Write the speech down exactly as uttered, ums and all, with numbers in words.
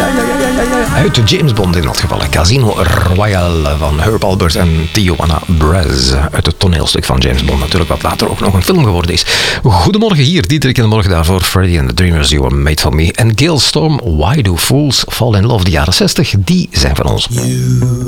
ja, ja, ja. Uit de James Bond in dat geval. Casino Royale van Herb Alpert en Tijuana Brass. Uit het toneelstuk van James Bond. Natuurlijk wat later ook nog een film geworden is. Goedemorgen hier. Dieterik in de morgen daarvoor. Freddy and the Dreamers, You Were Made For Me. En Gail Storm, Why Do Fools Fall In Love. De jaren zestig, die zijn van ons.